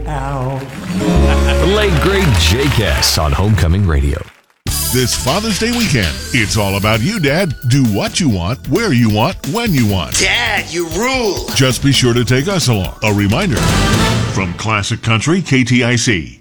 out. The late great J-Cast on Homecoming Radio. This Father's Day weekend, it's all about you, Dad. Do what you want, where you want, when you want. Dad, you rule. Just be sure to take us along. A reminder from Classic Country KTIC.